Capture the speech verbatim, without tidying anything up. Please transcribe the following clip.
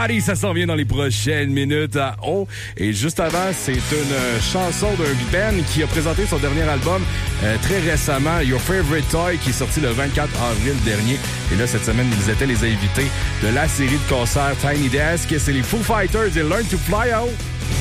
Allez, ça s'en vient dans les prochaines minutes à On. Et juste avant, c'est une chanson d'un band qui a présenté son dernier album euh, très récemment, Your Favorite Toy, qui est sorti le vingt-quatre avril dernier. Et là, cette semaine, ils étaient les invités de la série de concerts Tiny Desk. C'est les Foo Fighters et Learn to Fly Out.